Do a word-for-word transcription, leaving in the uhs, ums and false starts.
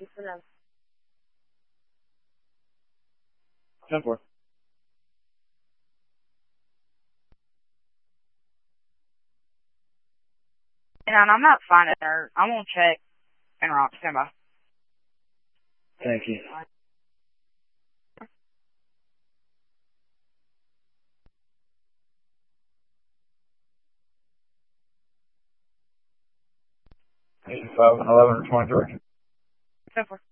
ten four. And I'm not finding her. I'm gonna check and rock. Stand by. Thank you. eighty-five and eleven or twenty-three. ten four.